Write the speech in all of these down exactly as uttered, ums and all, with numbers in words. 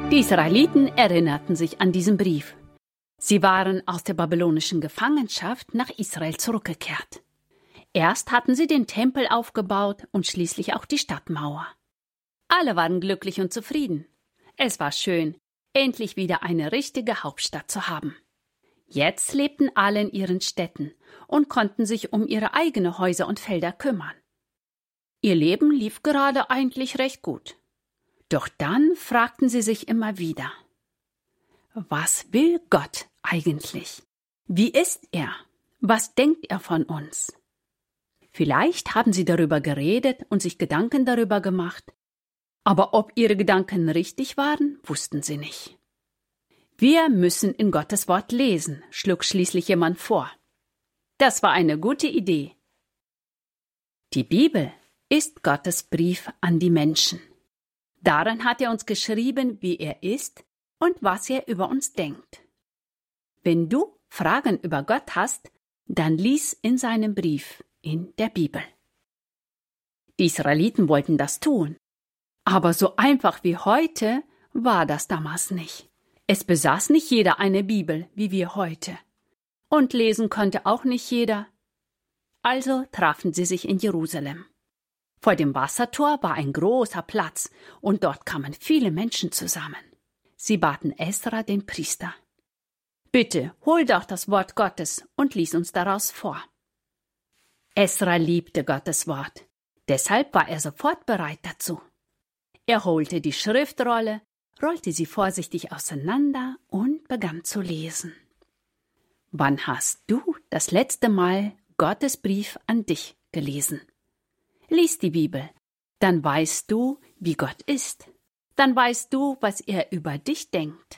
Die Israeliten erinnerten sich an diesen Brief. Sie waren aus der babylonischen Gefangenschaft nach Israel zurückgekehrt. Erst hatten sie den Tempel aufgebaut und schließlich auch die Stadtmauer. Alle waren glücklich und zufrieden. Es war schön, endlich wieder eine richtige Hauptstadt zu haben. Jetzt lebten alle in ihren Städten und konnten sich um ihre eigenen Häuser und Felder kümmern. Ihr Leben lief gerade eigentlich recht gut. Doch dann fragten sie sich immer wieder: Was will Gott eigentlich? Wie ist er? Was denkt er von uns? Vielleicht haben sie darüber geredet und sich Gedanken darüber gemacht, aber ob ihre Gedanken richtig waren, wussten sie nicht. Wir müssen in Gottes Wort lesen, schlug schließlich jemand vor. Das war eine gute Idee. Die Bibel ist Gottes Brief an die Menschen. Darin hat er uns geschrieben, wie er ist und was er über uns denkt. Wenn du Fragen über Gott hast, dann lies in seinem Brief in der Bibel. Die Israeliten wollten das tun, aber so einfach wie heute war das damals nicht. Es besaß nicht jeder eine Bibel, wie wir heute. Und lesen konnte auch nicht jeder. Also trafen sie sich in Jerusalem. Vor dem Wassertor war ein großer Platz, und dort kamen viele Menschen zusammen. Sie baten Esra, den Priester: Bitte, hol doch das Wort Gottes und lies uns daraus vor. Esra liebte Gottes Wort, deshalb war er sofort bereit dazu. Er holte die Schriftrolle, rollte sie vorsichtig auseinander und begann zu lesen. Wann hast du das letzte Mal Gottes Brief an dich gelesen? Lies die Bibel, dann weißt du, wie Gott ist. Dann weißt du, was er über dich denkt.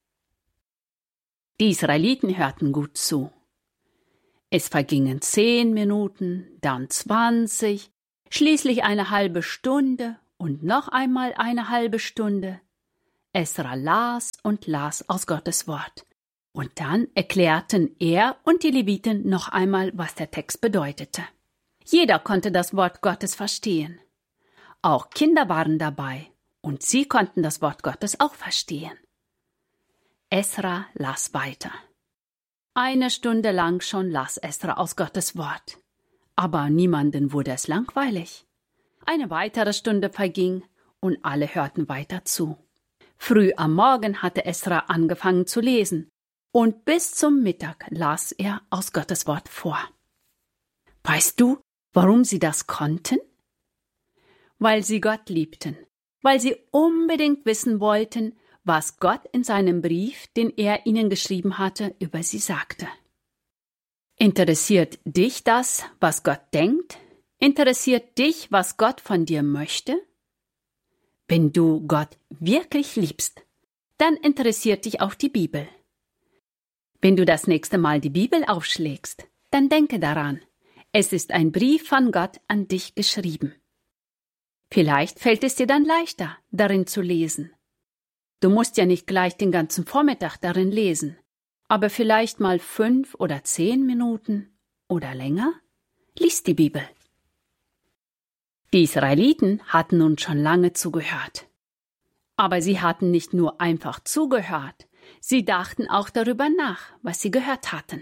Die Israeliten hörten gut zu. Es vergingen zehn Minuten, dann zwanzig, schließlich eine halbe Stunde und noch einmal eine halbe Stunde. Esra las und las aus Gottes Wort. Und dann erklärten er und die Leviten noch einmal, was der Text bedeutete. Jeder konnte das Wort Gottes verstehen. Auch Kinder waren dabei, und sie konnten das Wort Gottes auch verstehen. Esra las weiter. Eine Stunde lang schon las Esra aus Gottes Wort. Aber niemanden wurde es langweilig. Eine weitere Stunde verging, und alle hörten weiter zu. Früh am Morgen hatte Esra angefangen zu lesen, und bis zum Mittag las er aus Gottes Wort vor. Weißt du, warum sie das konnten? Weil sie Gott liebten, weil sie unbedingt wissen wollten, was Gott in seinem Brief, den er ihnen geschrieben hatte, über sie sagte. Interessiert dich das, was Gott denkt? Interessiert dich, was Gott von dir möchte? Wenn du Gott wirklich liebst, dann interessiert dich auch die Bibel. Wenn du das nächste Mal die Bibel aufschlägst, dann denke daran, es ist ein Brief von Gott an dich geschrieben. Vielleicht fällt es dir dann leichter, darin zu lesen. Du musst ja nicht gleich den ganzen Vormittag darin lesen, aber vielleicht mal fünf oder zehn Minuten oder länger. Lies die Bibel. Die Israeliten hatten nun schon lange zugehört. Aber sie hatten nicht nur einfach zugehört, sie dachten auch darüber nach, was sie gehört hatten.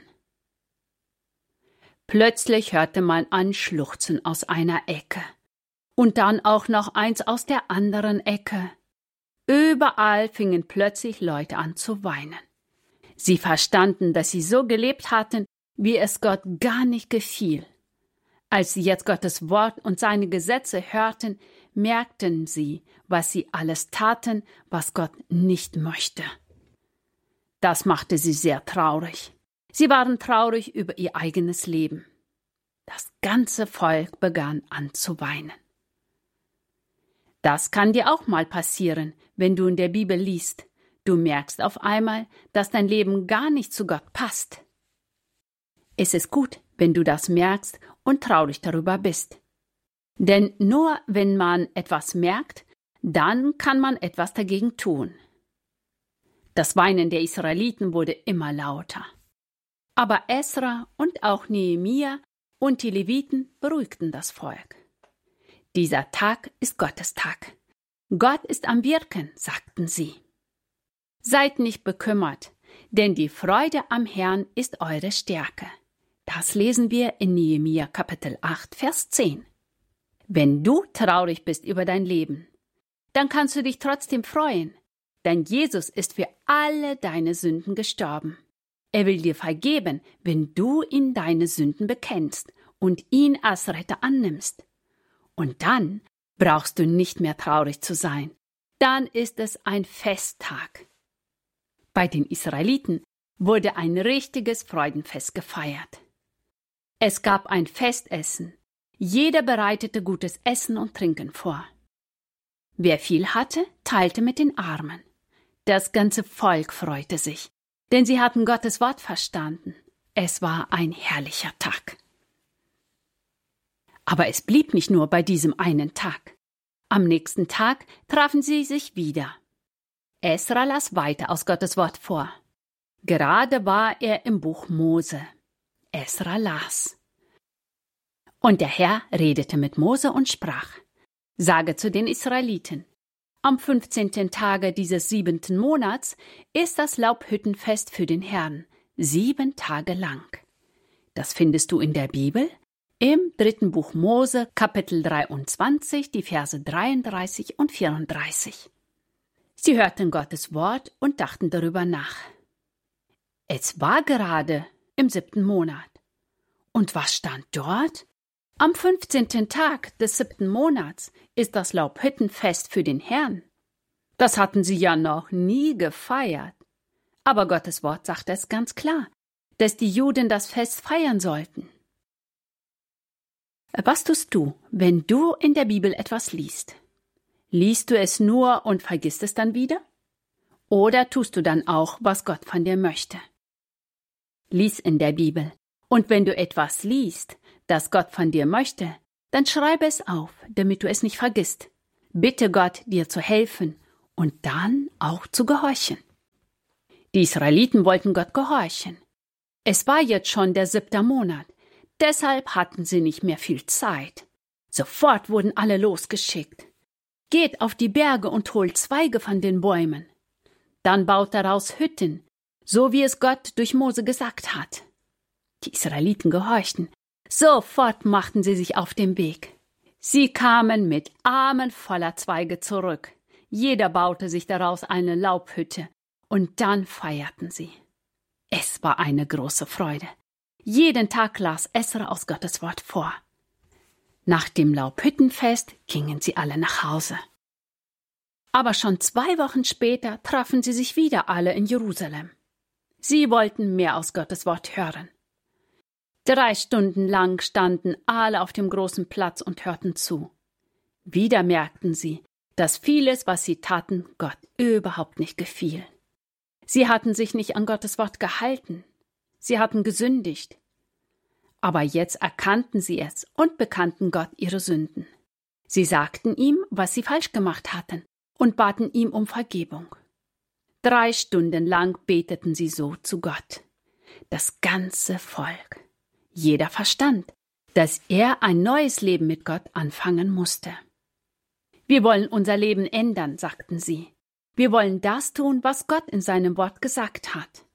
Plötzlich hörte man ein Schluchzen aus einer Ecke und dann auch noch eins aus der anderen Ecke. Überall fingen plötzlich Leute an zu weinen. Sie verstanden, dass sie so gelebt hatten, wie es Gott gar nicht gefiel. Als sie jetzt Gottes Wort und seine Gesetze hörten, merkten sie, was sie alles taten, was Gott nicht möchte. Das machte sie sehr traurig. Sie waren traurig über ihr eigenes Leben. Das ganze Volk begann an zu weinen. Das kann dir auch mal passieren, wenn du in der Bibel liest. Du merkst auf einmal, dass dein Leben gar nicht zu Gott passt. Es ist gut, wenn du das merkst und traurig darüber bist. Denn nur wenn man etwas merkt, dann kann man etwas dagegen tun. Das Weinen der Israeliten wurde immer lauter. Aber Esra und auch Nehemia und die Leviten beruhigten das Volk. Dieser Tag ist Gottes Tag. Gott ist am Wirken, sagten sie. Seid nicht bekümmert, denn die Freude am Herrn ist eure Stärke. Das lesen wir in Nehemia Kapitel acht, Vers zehn. Wenn du traurig bist über dein Leben, dann kannst du dich trotzdem freuen, denn Jesus ist für alle deine Sünden gestorben. Er will dir vergeben, wenn du ihm deine Sünden bekennst und ihn als Retter annimmst. Und dann brauchst du nicht mehr traurig zu sein. Dann ist es ein Festtag. Bei den Israeliten wurde ein richtiges Freudenfest gefeiert. Es gab ein Festessen. Jeder bereitete gutes Essen und Trinken vor. Wer viel hatte, teilte mit den Armen. Das ganze Volk freute sich, denn sie hatten Gottes Wort verstanden. Es war ein herrlicher Tag. Aber es blieb nicht nur bei diesem einen Tag. Am nächsten Tag trafen sie sich wieder. Esra las weiter aus Gottes Wort vor. Gerade war er im Buch Mose. Esra las. Und der Herr redete mit Mose und sprach: Sage zu den Israeliten: Am fünfzehnten Tage dieses siebenten Monats ist das Laubhüttenfest für den Herrn, sieben Tage lang. Das findest du in der Bibel, im dritten Buch Mose, Kapitel dreiundzwanzig, die Verse dreiunddreißig und vierunddreißig. Sie hörten Gottes Wort und dachten darüber nach. Es war gerade im siebten Monat. Und was stand dort? Am fünfzehnten Tag des siebten Monats ist das Laubhüttenfest für den Herrn. Das hatten sie ja noch nie gefeiert. Aber Gottes Wort sagte es ganz klar, dass die Juden das Fest feiern sollten. Was tust du, wenn du in der Bibel etwas liest? Liest du es nur und vergisst es dann wieder? Oder tust du dann auch, was Gott von dir möchte? Lies in der Bibel. Und wenn du etwas liest, das Gott von dir möchte, dann schreibe es auf, damit du es nicht vergisst. Bitte Gott, dir zu helfen und dann auch zu gehorchen. Die Israeliten wollten Gott gehorchen. Es war jetzt schon der siebte Monat, deshalb hatten sie nicht mehr viel Zeit. Sofort wurden alle losgeschickt. Geht auf die Berge und holt Zweige von den Bäumen. Dann baut daraus Hütten, so wie es Gott durch Mose gesagt hat. Die Israeliten gehorchten. Sofort machten sie sich auf den Weg. Sie kamen mit Armen voller Zweige zurück. Jeder baute sich daraus eine Laubhütte. Und dann feierten sie. Es war eine große Freude. Jeden Tag las Esra aus Gottes Wort vor. Nach dem Laubhüttenfest gingen sie alle nach Hause. Aber schon zwei Wochen später trafen sie sich wieder alle in Jerusalem. Sie wollten mehr aus Gottes Wort hören. Drei Stunden lang standen alle auf dem großen Platz und hörten zu. Wieder merkten sie, dass vieles, was sie taten, Gott überhaupt nicht gefiel. Sie hatten sich nicht an Gottes Wort gehalten. Sie hatten gesündigt. Aber jetzt erkannten sie es und bekannten Gott ihre Sünden. Sie sagten ihm, was sie falsch gemacht hatten, und baten ihm um Vergebung. Drei Stunden lang beteten sie so zu Gott. Das ganze Volk. Jeder verstand, dass er ein neues Leben mit Gott anfangen musste. Wir wollen unser Leben ändern, sagten sie. Wir wollen das tun, was Gott in seinem Wort gesagt hat.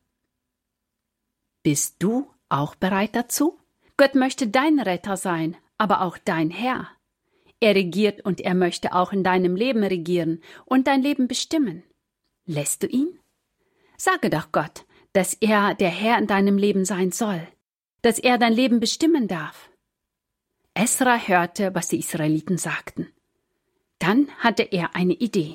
Bist du auch bereit dazu? Gott möchte dein Retter sein, aber auch dein Herr. Er regiert und er möchte auch in deinem Leben regieren und dein Leben bestimmen. Lässt du ihn? Sage doch Gott, dass er der Herr in deinem Leben sein soll, dass er dein Leben bestimmen darf. Esra hörte, was die Israeliten sagten. Dann hatte er eine Idee.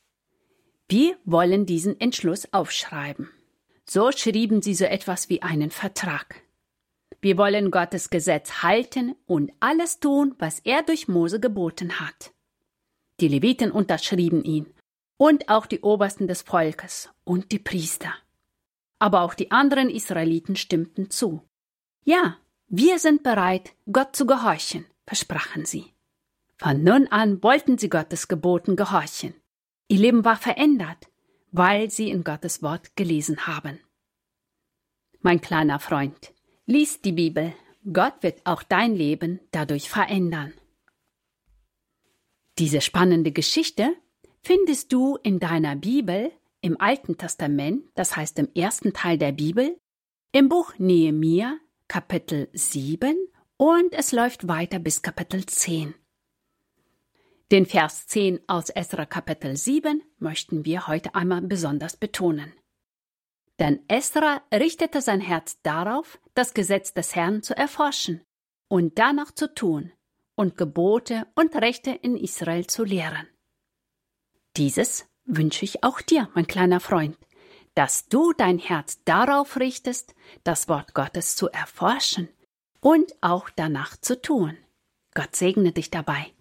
Wir wollen diesen Entschluss aufschreiben. So schrieben sie so etwas wie einen Vertrag. Wir wollen Gottes Gesetz halten und alles tun, was er durch Mose geboten hat. Die Leviten unterschrieben ihn und auch die Obersten des Volkes und die Priester. Aber auch die anderen Israeliten stimmten zu. Ja, wir sind bereit, Gott zu gehorchen, versprachen sie. Von nun an wollten sie Gottes Geboten gehorchen. Ihr Leben war verändert, weil sie in Gottes Wort gelesen haben. Mein kleiner Freund, lies die Bibel. Gott wird auch dein Leben dadurch verändern. Diese spannende Geschichte findest du in deiner Bibel im Alten Testament, das heißt im ersten Teil der Bibel, im Buch Nehemia, Kapitel sieben, und es läuft weiter bis Kapitel zehn. Den Vers zehn aus Esra Kapitel sieben möchten wir heute einmal besonders betonen. Denn Esra richtete sein Herz darauf, das Gesetz des Herrn zu erforschen und danach zu tun und Gebote und Rechte in Israel zu lehren. Dieses wünsche ich auch dir, mein kleiner Freund, dass du dein Herz darauf richtest, das Wort Gottes zu erforschen und auch danach zu tun. Gott segne dich dabei.